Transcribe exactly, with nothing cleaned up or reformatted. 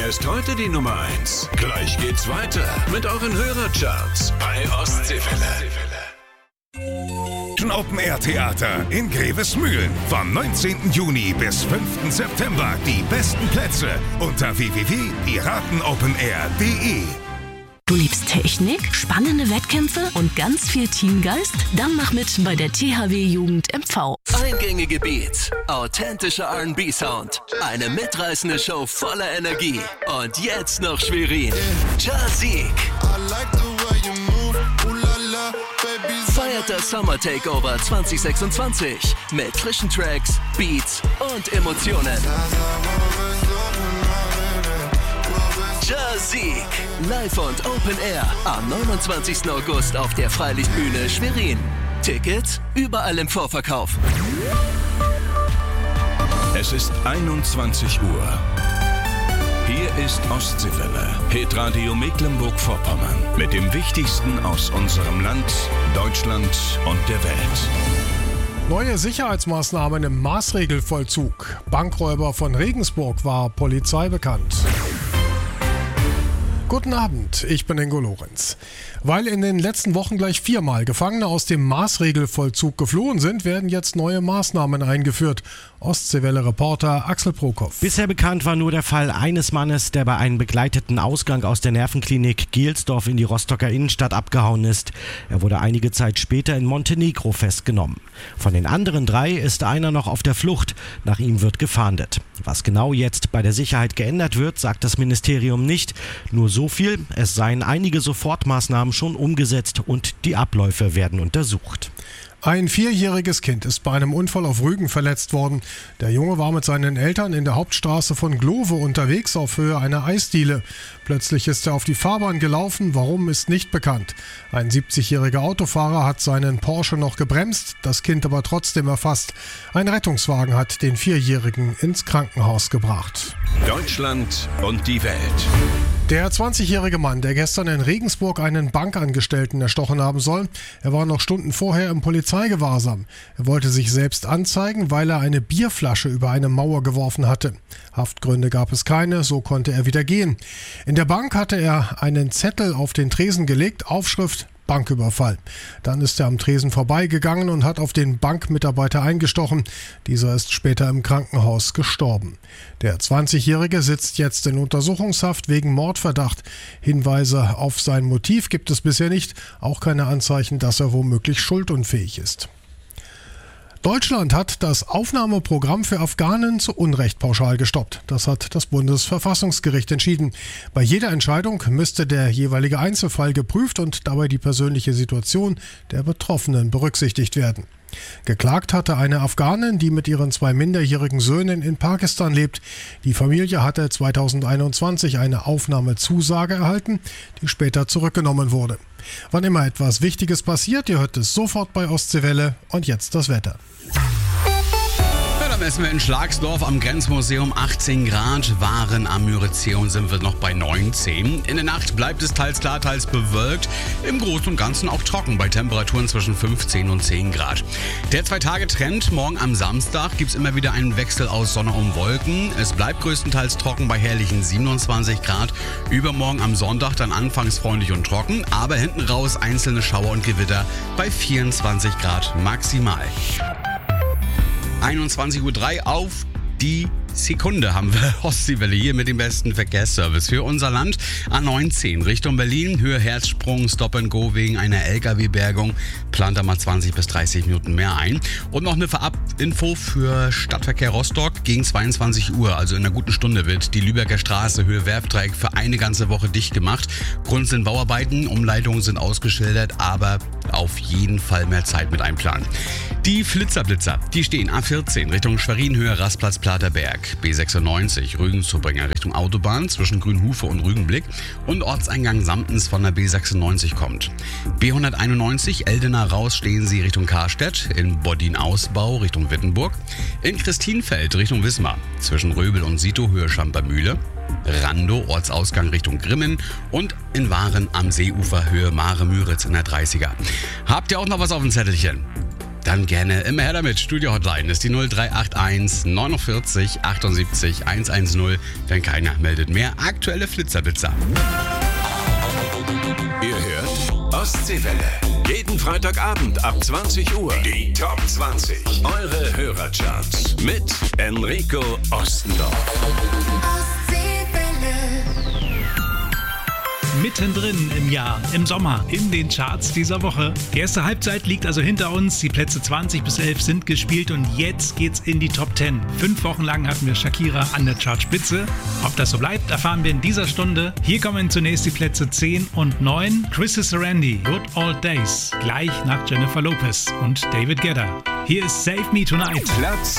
ist heute die Nummer eins. Gleich geht's weiter mit euren Hörercharts bei Ostseewelle. Open-Air-Theater in Grevesmühlen. Vom neunzehnten Juni bis fünften September. Die besten Plätze unter w w w punkt piratenopenair punkt de. Du liebst Technik, spannende Wettkämpfe und ganz viel Teamgeist? Dann mach mit bei der T H W Jugend M V. Eingängige Beats, authentischer R and B-Sound, eine mitreißende Show voller Energie und jetzt noch Schwerin. Jazik feiert das Summer Takeover zwanzig sechsundzwanzig mit frischen Tracks, Beats und Emotionen. Jazik, live und Open Air am neunundzwanzigsten August auf der Freilichtbühne Schwerin. Tickets überall im Vorverkauf. Es ist einundzwanzig Uhr. Hier ist Ostseewelle, Hitradio Mecklenburg-Vorpommern, mit dem Wichtigsten aus unserem Land, Deutschland und der Welt. Neue Sicherheitsmaßnahmen im Maßregelvollzug. Bankräuber von Regensburg war Polizei bekannt. Guten Abend, ich bin Ingo Lorenz. Weil in den letzten Wochen gleich viermal Gefangene aus dem Maßregelvollzug geflohen sind, werden jetzt neue Maßnahmen eingeführt. Ostseewelle-Reporter Axel Prokop. Bisher bekannt war nur der Fall eines Mannes, der bei einem begleiteten Ausgang aus der Nervenklinik Gelsdorf in die Rostocker Innenstadt abgehauen ist. Er wurde einige Zeit später in Montenegro festgenommen. Von den anderen drei ist einer noch auf der Flucht. Nach ihm wird gefahndet. Was genau jetzt bei der Sicherheit geändert wird, sagt das Ministerium nicht. Nur so viel, es seien einige Sofortmaßnahmen schon umgesetzt und die Abläufe werden untersucht. Ein vierjähriges Kind ist bei einem Unfall auf Rügen verletzt worden. Der Junge war mit seinen Eltern in der Hauptstraße von Glove unterwegs auf Höhe einer Eisdiele. Plötzlich ist er auf die Fahrbahn gelaufen, warum ist nicht bekannt. Ein siebzigjähriger Autofahrer hat seinen Porsche noch gebremst, das Kind aber trotzdem erfasst. Ein Rettungswagen hat den Vierjährigen ins Krankenhaus gebracht. Deutschland und die Welt. Der zwanzigjährige Mann, der gestern in Regensburg einen Bankangestellten erstochen haben soll, er war noch Stunden vorher im Polizeigewahrsam. Er wollte sich selbst anzeigen, weil er eine Bierflasche über eine Mauer geworfen hatte. Haftgründe gab es keine, so konnte er wieder gehen. In der Bank hatte er einen Zettel auf den Tresen gelegt, Aufschrift Banküberfall. Dann ist er am Tresen vorbeigegangen und hat auf den Bankmitarbeiter eingestochen. Dieser ist später im Krankenhaus gestorben. Der zwanzigjährige sitzt jetzt in Untersuchungshaft wegen Mordverdacht. Hinweise auf sein Motiv gibt es bisher nicht, auch keine Anzeichen, dass er womöglich schuldunfähig ist. Deutschland hat das Aufnahmeprogramm für Afghanen zu Unrecht pauschal gestoppt. Das hat das Bundesverfassungsgericht entschieden. Bei jeder Entscheidung müsste der jeweilige Einzelfall geprüft und dabei die persönliche Situation der Betroffenen berücksichtigt werden. Geklagt hatte eine Afghanin, die mit ihren zwei minderjährigen Söhnen in Pakistan lebt. Die Familie hatte zweitausendeinundzwanzig eine Aufnahmezusage erhalten, die später zurückgenommen wurde. Wann immer etwas Wichtiges passiert, ihr hört es sofort bei Ostseewelle. Und jetzt das Wetter. Da messen wir in Schlagsdorf am Grenzmuseum achtzehn Grad, Waren am Müritzeum sind wir noch bei neunzehn. In der Nacht bleibt es teils klar, teils bewölkt. Im Großen und Ganzen auch trocken bei Temperaturen zwischen fünfzehn und zehn Grad. Der Zwei-Tage-Trend, morgen am Samstag gibt es immer wieder einen Wechsel aus Sonne und Wolken. Es bleibt größtenteils trocken bei herrlichen siebenundzwanzig Grad. Übermorgen am Sonntag dann anfangs freundlich und trocken, aber hinten raus einzelne Schauer und Gewitter bei vierundzwanzig Grad maximal. einundzwanzig Uhr drei auf die Sekunde haben wir Ostseewelle hier mit dem besten Verkehrsservice für unser Land. A neunzehn Richtung Berlin, Höhe Herzsprung, Stop and Go wegen einer L K W-Bergung. Plant da mal zwanzig bis dreißig Minuten mehr ein. Und noch eine Vorab-Info für Stadtverkehr Rostock. Gegen zweiundzwanzig Uhr, also in einer guten Stunde, wird die Lübecker Straße Höhe Werftreieck für eine ganze Woche dicht gemacht. Grund sind Bauarbeiten, Umleitungen sind ausgeschildert, aber auf jeden Fall mehr Zeit mit einplanen. Die Flitzerblitzer, die stehen A vierzehn Richtung Schwerin, Höhe Rastplatz Platerberg. B sechsundneunzig Rügen-Zubringer Richtung Autobahn zwischen Grünhufe und Rügenblick und Ortseingang Samtens von der B sechsundneunzig kommt. B hunderteinundneunzig Eldener raus stehen Sie Richtung Karstedt, in Bodin-Ausbau Richtung Wittenburg, in Christinfeld Richtung Wismar zwischen Röbel und Sito Höhe Schampermühle, Rando Ortsausgang Richtung Grimmen und in Waren am Seeufer Höhe Mare-Müritz in der dreißiger. Habt ihr auch noch was auf dem Zettelchen? dann gerne immer her damit. Studio-Hotline ist die null drei acht eins neunundvierzig achtundsiebzig hundertzehn. Wenn keiner meldet mehr. Aktuelle Flitzerblitzer. Ihr hört Ostseewelle. Jeden Freitagabend ab zwanzig Uhr. Die Top zwanzig. Eure Hörercharts mit Enrico Ostendorf. Mittendrin im Jahr, im Sommer, in den Charts dieser Woche. Die erste Halbzeit liegt also hinter uns. Die Plätze zwanzig bis elf sind gespielt und jetzt geht's in die Top zehn. Fünf Wochen lang hatten wir Shakira an der Chartspitze. Ob das so bleibt, erfahren wir in dieser Stunde. Hier kommen zunächst die Plätze zehn und neun. Chris Sarandon, Good Old Days, gleich nach Jennifer Lopez und David Guetta. Hier ist Save Me Tonight. Platz